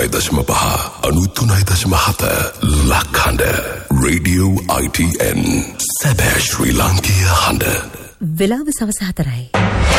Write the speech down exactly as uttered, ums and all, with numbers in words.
අනූතුනයි දශම පහ අනූතුනයි දශම හත ලක්හඬ රේඩියෝ I T N සැබෑ ශ්‍රී ලාංකීය හඬ. වෙලාව සවස හතරයි.